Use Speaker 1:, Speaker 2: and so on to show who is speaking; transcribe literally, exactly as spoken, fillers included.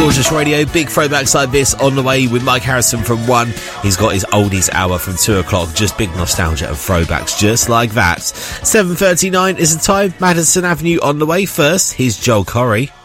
Speaker 1: Gorgeous Radio. Big throwbacks like this on the way with Mike Harrison from one. He's got his oldies hour from two o'clock. Just big nostalgia and throwbacks just like that. seven thirty-nine is the time. Madison Avenue on the way. First, here's Joel Corry.